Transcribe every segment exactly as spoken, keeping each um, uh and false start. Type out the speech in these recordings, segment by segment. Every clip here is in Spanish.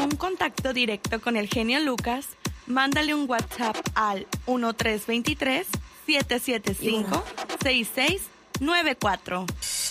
un contacto directo con el genio Lucas, mándale un WhatsApp al uno tres dos tres, siete siete cinco, seis seis nueve cuatro.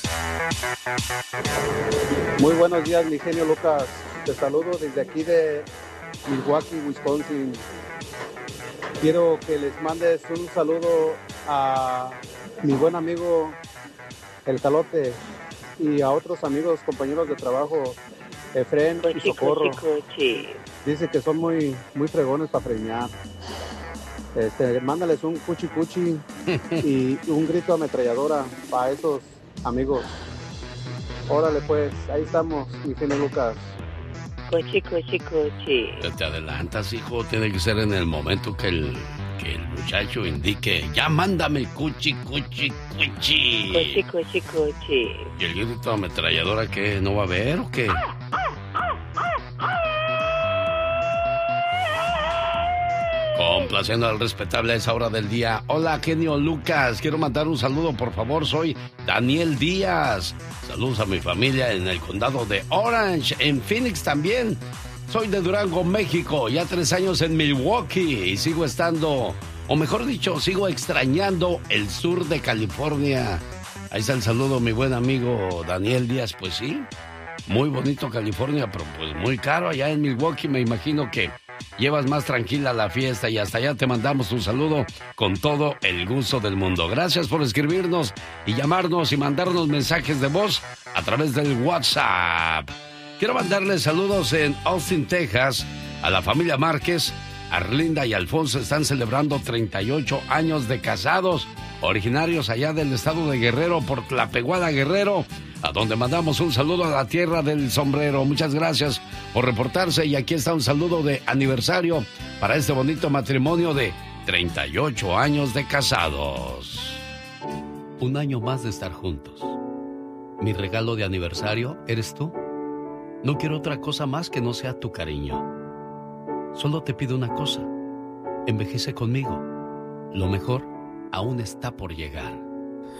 Muy buenos días, mi genio Lucas. Te saludo desde aquí de Milwaukee, Wisconsin. Quiero que les mandes un saludo a mi buen amigo El Calote y a otros amigos, compañeros de trabajo, Efren y Socorro. Dice que son muy, muy fregones para premiar. Este, mándales un cuchi cuchi y un grito ametralladora para esos amigos. Órale pues, ahí estamos, mi genio Lucas. Cochi, cochi, cochi. Te adelantas, hijo, tiene que ser en el momento que el, que el muchacho indique, ya mándame cuchi, cuchi, cuchi. Cochi, cochi, cochi. ¿Y el grito ametralladora qué? ¿No va a haber o qué? Complaciendo al respetable a esa hora del día. Hola, genio Lucas. Quiero mandar un saludo, por favor. Soy Daniel Díaz. Saludos a mi familia en el condado de Orange, en Phoenix también. Soy de Durango, México. Ya tres años en Milwaukee y sigo estando, o mejor dicho, sigo extrañando el sur de California. Ahí está el saludo, mi buen amigo Daniel Díaz. Pues sí, muy bonito California, pero pues muy caro allá en Milwaukee. Me imagino que llevas más tranquila la fiesta y hasta allá te mandamos un saludo con todo el gusto del mundo. Gracias por escribirnos y llamarnos y mandarnos mensajes de voz a través del WhatsApp. Quiero mandarles saludos en Austin, Texas, a la familia Márquez. Arlinda y Alfonso están celebrando treinta y ocho años de casados, originarios allá del estado de Guerrero, por Tlapehuala, Guerrero, a donde mandamos un saludo a la tierra del sombrero. Muchas gracias por reportarse y aquí está un saludo de aniversario para este bonito matrimonio de treinta y ocho años de casados. Un año más de estar juntos. Mi regalo de aniversario eres tú. No quiero otra cosa más que no sea tu cariño. Solo te pido una cosa. Envejece conmigo. Lo mejor aún está por llegar.